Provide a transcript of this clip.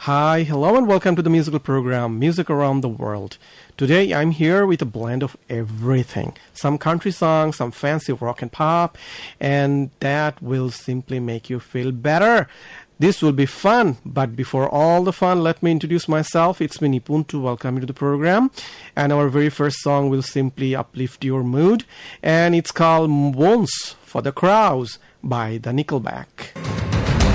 Hi, hello, and welcome to the musical program Music Around the World. Today I'm here with a blend of everything. Some country songs, some fancy rock and pop, and that will simply make you feel better. This will be fun, but before all the fun, let me introduce myself. It's me, Nipun, to welcome you to the program. And our very first song will simply uplift your mood, and it's called Once for the Crows by the Nickelback.